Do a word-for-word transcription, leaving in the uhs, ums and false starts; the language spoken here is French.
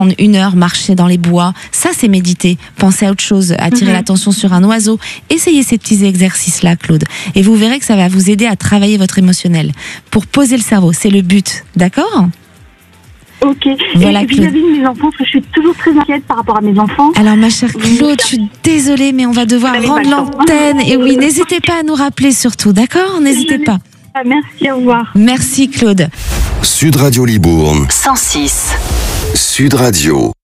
prendre une heure, marcher dans les bois. Ça, c'est méditer. Pensez à autre chose, attirer Mhm. l'attention sur un oiseau. Essayez ces petits exercices-là, Claude. Et vous verrez que ça va vous aider à travailler votre émotionnel. Pour poser le cerveau, c'est le but. D'accord ? Ok. Voilà, et vis-à-vis de mes enfants, parce que je suis toujours très inquiète par rapport à mes enfants. Alors, ma chère Oui. Claude, je suis désolée, mais on va devoir Vous n'avez rendre pas le temps. l'antenne. Et oui, n'hésitez pas à nous rappeler surtout. D'accord ? N'hésitez pas. Ah, merci, au revoir. Merci, Claude. Sud Radio Libourne. cent six. Sud Radio.